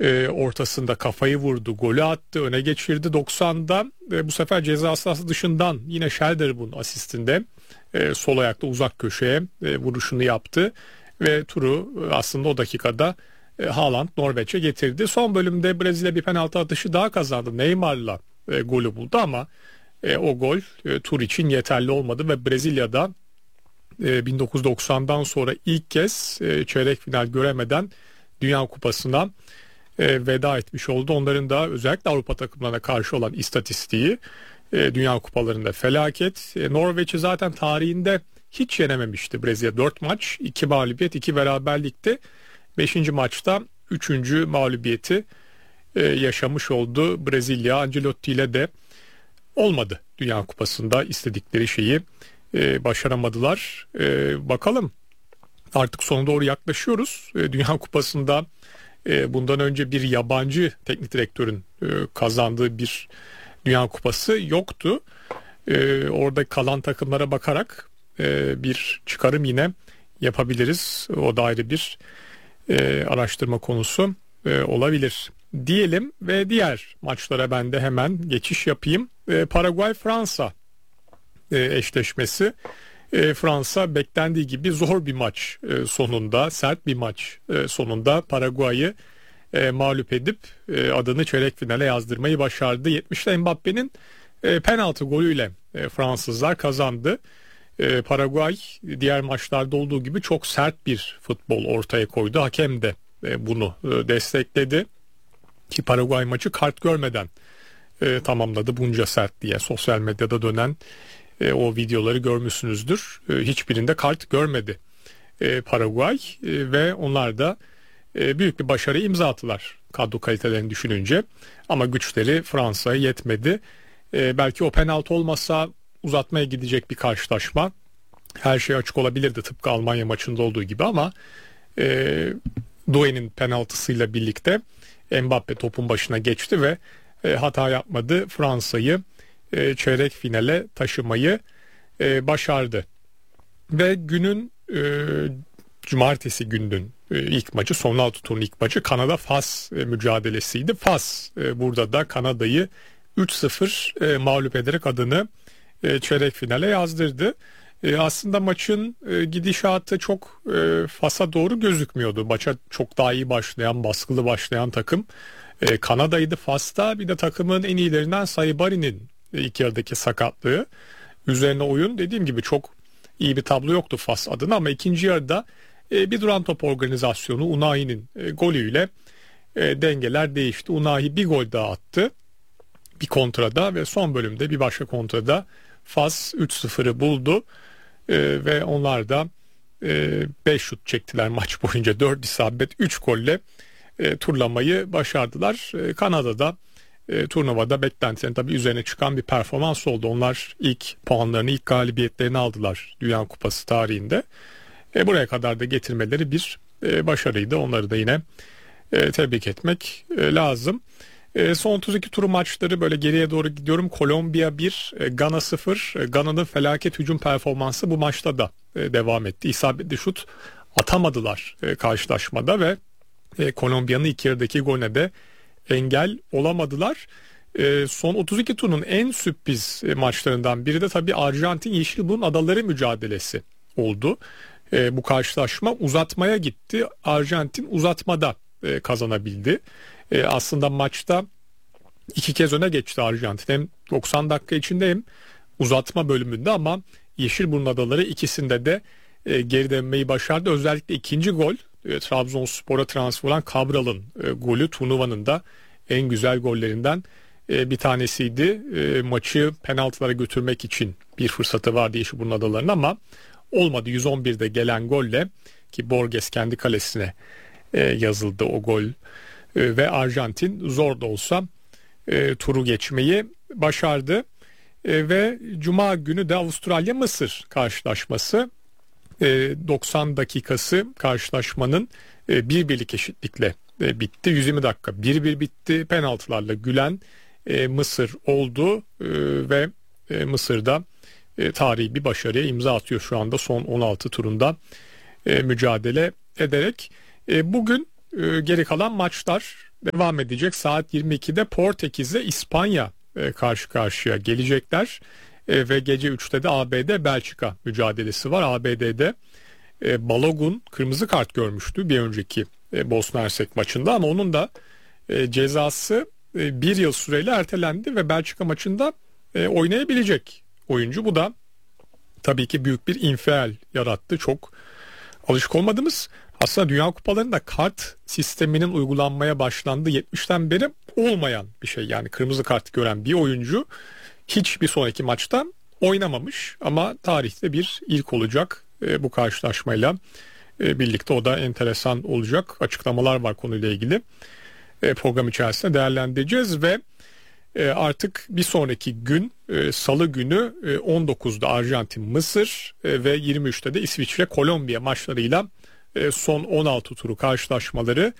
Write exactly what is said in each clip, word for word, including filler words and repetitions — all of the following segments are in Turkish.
e, ortasında kafayı vurdu, golü attı, öne geçirdi doksan'da. E, bu sefer ceza sahası dışından yine Schelder'in asistinde e, sol ayakta uzak köşeye e, vuruşunu yaptı ve turu e, aslında o dakikada e, Haaland Norveç'e getirdi. Son bölümde Brezilya bir penaltı atışı daha kazandı. Neymar'la e, golü buldu ama e, o gol e, tur için yeterli olmadı ve Brezilya'da e, bin dokuz yüz doksan'dan sonra ilk kez e, çeyrek final göremeden Dünya Kupası'na e, veda etmiş oldu. Onların da özellikle Avrupa takımlarına karşı olan istatistiği e, Dünya Kupalarında felaket. E, Norveç'i zaten tarihinde hiç yenememişti Brezilya. dört maç, iki mağlubiyet, iki beraberlikte. beşinci maçta üçüncü mağlubiyeti e, yaşamış oldu Brezilya. Ancelotti ile de olmadı Dünya Kupası'nda istedikleri şeyi e, başaramadılar. E, bakalım artık sona doğru yaklaşıyoruz. E, Dünya Kupası'nda e, bundan önce bir yabancı teknik direktörün e, kazandığı bir Dünya Kupası yoktu. E, orada kalan takımlara bakarak e, bir çıkarım yine yapabiliriz. O da ayrı bir e, araştırma konusu e, olabilir diyelim ve diğer maçlara ben de hemen geçiş yapayım. E, Paraguay-Fransa e, eşleşmesi. E, Fransa beklendiği gibi zor bir maç e, sonunda, sert bir maç e, sonunda Paraguay'ı e, mağlup edip e, adını çeyrek finale yazdırmayı başardı. yetmişte Mbappe'nin e, penaltı golüyle e, Fransızlar kazandı. E, Paraguay diğer maçlarda olduğu gibi çok sert bir futbol ortaya koydu. Hakem de e, bunu e, destekledi ki Paraguay maçı kart görmeden e, tamamladı bunca sert diye sosyal medyada dönen e, o videoları görmüşsünüzdür. E, hiçbirinde kart görmedi e, Paraguay e, ve onlar da e, büyük bir başarı imza attılar kadro kalitelerini düşününce ama güçleri Fransa'ya yetmedi. E, belki o penaltı olmasa uzatmaya gidecek bir karşılaşma. Her şey açık olabilirdi tıpkı Almanya maçında olduğu gibi ama e, Doué'nin penaltısıyla birlikte Mbappe topun başına geçti ve e, hata yapmadı. Fransa'yı e, çeyrek finale taşımayı e, başardı. Ve günün e, cumartesi gününün e, ilk maçı, son altı turun ilk maçı Kanada-Fas e, mücadelesiydi. Fas e, burada da Kanada'yı üç sıfır e, mağlup ederek adını e, çeyrek finale yazdırdı. E, aslında maçın e, gidişatı çok e, Fas'a doğru gözükmüyordu. Maça çok daha iyi başlayan, baskılı başlayan takım e, Kanada'ydı. Fas'ta bir de takımın en iyilerinden Saibari'nin e, ilk yarıdaki sakatlığı üzerine oyun, dediğim gibi çok iyi bir tablo yoktu Fas adına ama ikinci yarıda e, bir duran top organizasyonu Unahi'nin e, golüyle e, dengeler değişti. Unahi bir gol daha attı bir kontrada ve son bölümde bir başka kontrada Fas üç sıfırı buldu ee, ve onlar da e, beş şut çektiler maç boyunca, dört isabet üç golle e, turlamayı başardılar. E, Kanada'da e, turnuvada beklentilerin tabii üzerine çıkan bir performans oldu. Onlar ilk puanlarını, ilk galibiyetlerini aldılar Dünya Kupası tarihinde. E, buraya kadar da getirmeleri bir e, başarıydı. Onları da yine e, tebrik etmek e, lazım. E, son otuz iki turu maçları böyle geriye doğru gidiyorum. Kolombiya bir, e, Gana sıfır. E, Gana'nın felaket hücum performansı bu maçta da e, devam etti. İsabetli şut atamadılar e, karşılaşmada ve e, Kolombiya'nın ilk yarıdaki golüne de engel olamadılar. E, son otuz iki turun en sürpriz e, maçlarından biri de tabii Arjantin Yeşilburun Adaları mücadelesi oldu. E, bu karşılaşma uzatmaya gitti. Arjantin uzatmada e, kazanabildi. E, aslında maçta iki kez öne geçti Arjantin. Hem doksan dakika içinde hem uzatma bölümünde ama Yeşilburun Adaları ikisinde de e, geri dönmeyi başardı. Özellikle ikinci gol e, Trabzonspor'a transfer olan Cabral'ın e, golü turnuvanın da en güzel gollerinden e, bir tanesiydi. E, maçı penaltılara götürmek için bir fırsatı vardı Yeşilburun Adaları'nın ama olmadı. yüz on birde gelen golle, ki Borges kendi kalesine e, yazıldı o gol. Ve Arjantin zor da olsa e, turu geçmeyi başardı. E, ve Cuma günü de Avustralya-Mısır karşılaşması. E, doksan dakikası karşılaşmanın e, bir birlik eşitlikle e, bitti. yüz yirmi dakika bir bir bitti. Penaltılarla gülen e, Mısır oldu e, ve e, Mısır'da e, tarihi bir başarıya imza atıyor şu anda son on altı turunda e, mücadele ederek. E, bugün Ee, geri kalan maçlar devam edecek. Saat yirmi ikide Portekiz'le İspanya e, karşı karşıya gelecekler. E, ve gece üçte de A B D Belçika mücadelesi var. A B D'de e, Balogun kırmızı kart görmüştü bir önceki e, Bosna Hersek maçında, ama onun da e, cezası e, bir yıl süreyle ertelendi ve Belçika maçında e, oynayabilecek oyuncu. Bu da tabii ki büyük bir infial yarattı. Çok alışık olmadığımız, aslında Dünya Kupalarında kart sisteminin uygulanmaya başlandığı yetmişten beri olmayan bir şey. Yani kırmızı kart gören bir oyuncu hiç bir sonraki maçta oynamamış, ama tarihte bir ilk olacak e, bu karşılaşmayla e, birlikte. O da enteresan olacak. Açıklamalar var konuyla ilgili. E, program içerisinde değerlendireceğiz ve e, artık bir sonraki gün e, Salı günü e, on dokuzda Arjantin Mısır e, ve yirmi üçte de İsviçre Kolombiya maçlarıyla e, son on altı turu karşılaşmaları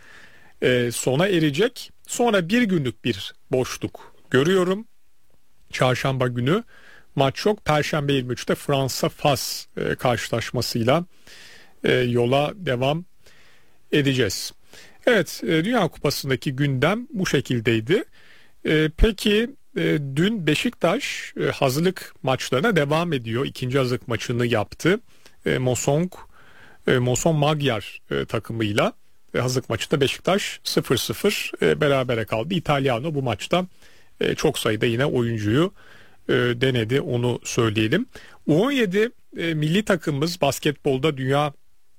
e, sona erecek. Sonra bir günlük bir boşluk görüyorum. Çarşamba günü maç yok. Perşembe yirmi üçte Fransa-Fas e, karşılaşmasıyla e, yola devam edeceğiz. Evet, e, Dünya Kupası'ndaki gündem bu şekildeydi. E, peki e, dün Beşiktaş e, hazırlık maçlarına devam ediyor. İkinci hazırlık maçını yaptı. E, Mosong, e, Moson Magyar e, takımıyla e, hazırlık maçında Beşiktaş sıfır sıfır e, berabere kaldı. İtalyano bu maçta e, çok sayıda yine oyuncuyu e, denedi, onu söyleyelim. U on yedi e, milli takımımız basketbolda Dünya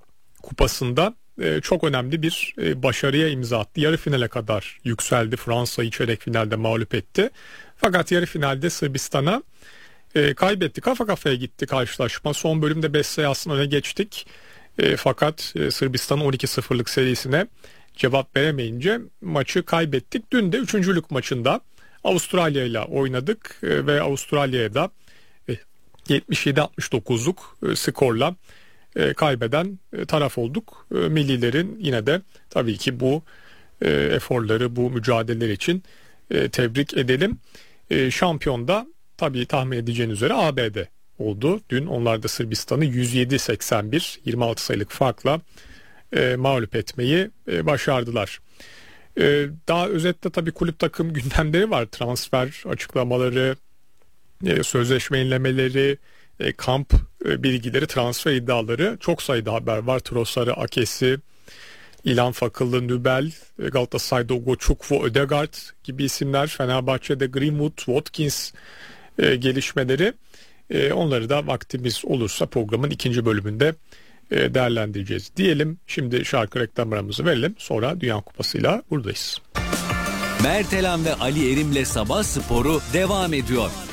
Kupası'nda e, çok önemli bir e, başarıya imza attı. Yarı finale kadar yükseldi. Fransa'yı çeyrek finalde mağlup etti. Fakat yarı finalde Sırbistan'a e, kaybetti. Kafa kafaya gitti karşılaşma. Son bölümde beş sayı aslında öne geçtik. E, fakat e, Sırbistan'ın on iki sıfırlık serisine cevap veremeyince maçı kaybettik. Dün de üçüncülük maçında Avustralya ile oynadık e, ve Avustralya'ya da e, yetmiş yedi altmış dokuzluk e, skorla e, kaybeden e, taraf olduk. E, millilerin yine de tabii ki bu e, eforları, bu mücadeleler için e, tebrik edelim. E, şampiyon da tabii tahmin edeceğiniz üzere A B D oldu. Dün onlar da Sırbistan'ı yüz yedi seksen bir yirmi altı sayılık farkla e, mağlup etmeyi e, başardılar. E, daha özetle tabii kulüp takım gündemleri var. Transfer açıklamaları, e, sözleşme yenilemeleri, e, kamp e, bilgileri, transfer iddiaları, çok sayıda haber var. Trossard'ı, Akes'i, İlhan Fakıllı, Nübel, e, Galatasaray'da Ugo Çukwu, Ödegaard gibi isimler, Fenerbahçe'de Greenwood, Watkins e, gelişmeleri. E, onları da vaktimiz olursa programın ikinci bölümünde e, değerlendireceğiz diyelim. Şimdi şarkı reklam aramızı verelim. Sonra Dünya Kupası'yla buradayız. Mertelan ve Ali Erim'le Sabah Sporu devam ediyor.